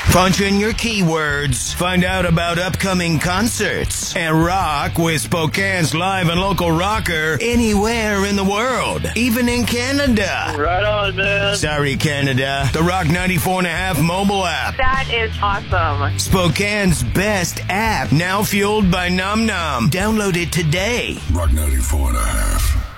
Punch in your keywords, find out about upcoming concerts, and rock with Spokane's live and local rocker anywhere in the world, even in Canada. Right on, man. Sorry, Canada. The Rock 94.5 mobile app. That is awesome. Spokane's best app, now fueled by Num Num. Download it today. Rock 94.5.